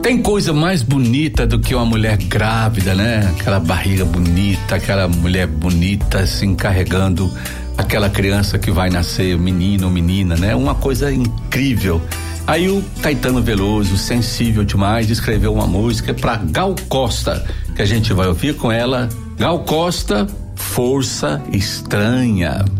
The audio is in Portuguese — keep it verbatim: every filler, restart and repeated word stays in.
Tem coisa mais bonita do que uma mulher grávida, né? Aquela barriga bonita, aquela mulher bonita assim carregando aquela criança que vai nascer, menino ou menina, né? Uma coisa incrível. Aí o Caetano Veloso, sensível demais, escreveu uma música pra Gal Costa, que a gente vai ouvir com ela. Gal Costa, Força Estranha.